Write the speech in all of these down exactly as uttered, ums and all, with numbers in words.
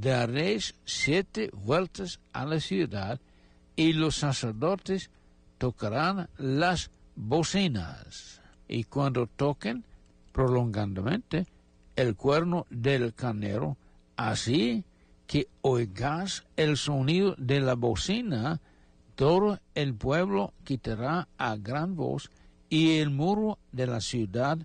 daréis siete vueltas a la ciudad, y los sacerdotes tocarán las bocinas, y cuando toquen prolongadamente el cuerno del carnero, así que oigas el sonido de la bocina, todo el pueblo quitará a gran voz, y el muro de la ciudad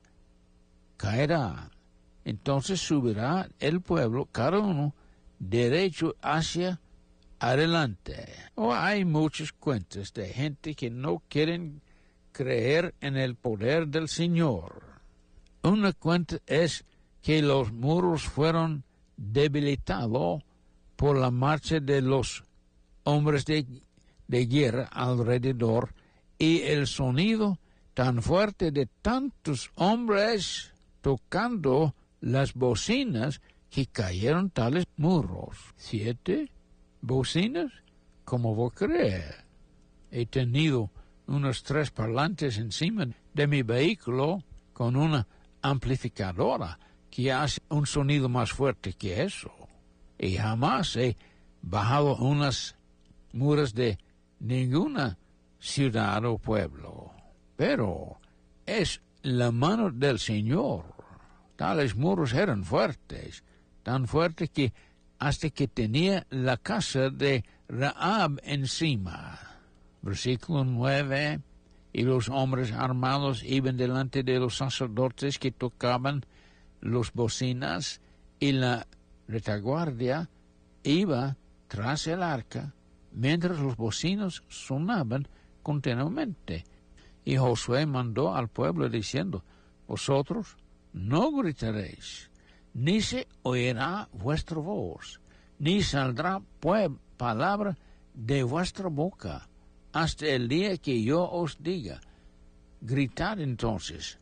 caerá. Entonces subirá el pueblo, cada uno, derecho hacia adelante. Oh, hay muchos cuentos de gente que no quieren creer en el poder del Señor. Una cuenta es que los muros fueron debilitados por la marcha de los hombres de, de guerra alrededor, y el sonido tan fuerte de tantos hombres tocando las bocinas que cayeron tales muros. ¿Siete bocinas? ¿Cómo vos crees? He tenido unos tres parlantes encima de mi vehículo con una amplificadora que hace un sonido más fuerte que eso. Y jamás he bajado unas muros de ninguna ciudad o pueblo. Pero es la mano del Señor. Tales muros eran fuertes, tan fuertes que hasta que tenía la casa de Rahab encima. Versículo nueve. Y los hombres armados iban delante de los sacerdotes que tocaban los bocinas, y la retaguardia iba tras el arca, mientras los bocinos sonaban continuamente. Y Josué mandó al pueblo diciendo: vosotros no gritaréis, ni se oirá vuestra voz, ni saldrá pue- palabra de vuestra boca, hasta el día que yo os diga: gritad entonces,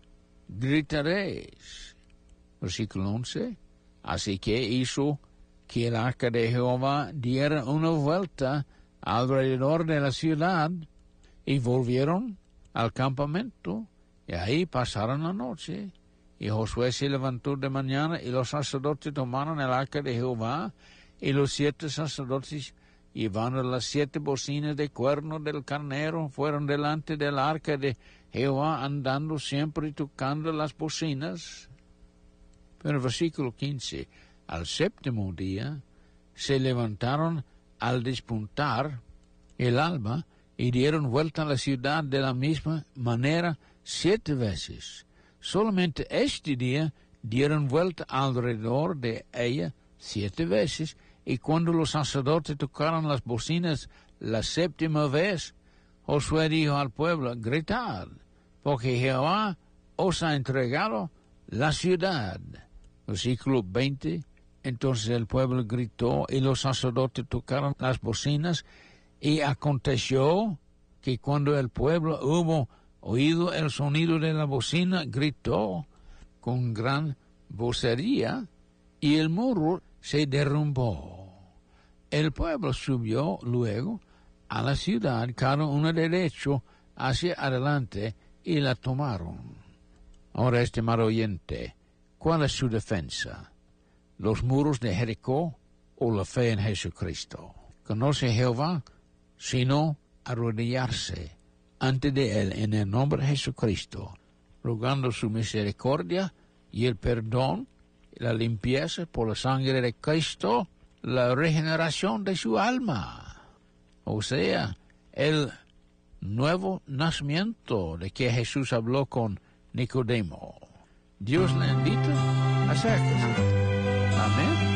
gritaréis. Versículo once. Así que hizo que el arca de Jehová diera una vuelta alrededor de la ciudad, y volvieron al campamento, y ahí pasaron la noche. Y Josué se levantó de mañana, y los sacerdotes tomaron el arca de Jehová, y los siete sacerdotes, llevando las siete bocinas de cuerno del carnero, fueron delante del arca de Jehová, andando siempre y tocando las bocinas. Pero el versículo quince, al séptimo día, se levantaron al despuntar el alba, y dieron vuelta a la ciudad de la misma manera siete veces. Solamente este día dieron vuelta alrededor de ella siete veces, y cuando los sacerdotes tocaron las bocinas la séptima vez, Josué dijo al pueblo: gritad, porque Jehová os ha entregado la ciudad. Versículo veinte. Entonces el pueblo gritó, y los sacerdotes tocaron las bocinas, y aconteció que cuando el pueblo hubo oído el sonido de la bocina, gritó con gran vocería, y el muro se derrumbó. El pueblo subió luego a la ciudad, cada uno derecho hacia adelante, y la tomaron. Ahora, estimado oyente, ¿cuál es su defensa? ¿Los muros de Jericó o la fe en Jesucristo? ¿Conoce Jehová? Sino arrodillarse ante de él en el nombre de Jesucristo, rogando su misericordia y el perdón, la limpieza por la sangre de Cristo, la regeneración de su alma, o sea, el nuevo nacimiento de que Jesús habló con Nicodemo. Dios le invita a hacerlo. Amén.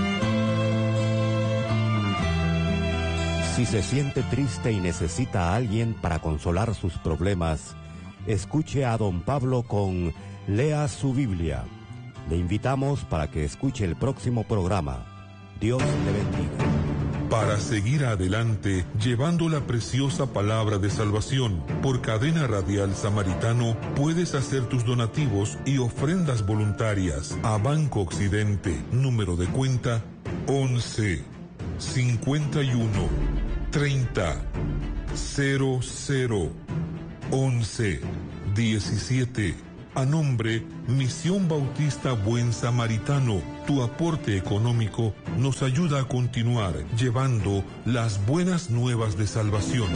Si se siente triste y necesita a alguien para consolar sus problemas, escuche a don Pablo con Lea su Biblia. Le invitamos para que escuche el próximo programa. Dios le bendiga. Para seguir adelante, llevando la preciosa palabra de salvación por Cadena Radial Samaritano, puedes hacer tus donativos y ofrendas voluntarias a Banco Occidente, número de cuenta once cincuenta y uno treinta cero cero once diecisiete A nombre, Misión Bautista Buen Samaritano, tu aporte económico nos ayuda a continuar llevando las buenas nuevas de salvación.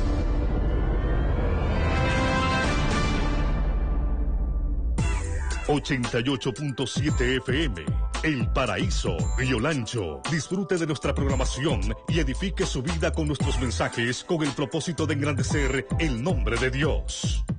ochenta y ocho punto siete F M, El Paraíso, Río Lancho. Disfrute de nuestra programación y edifique su vida con nuestros mensajes con el propósito de engrandecer el nombre de Dios.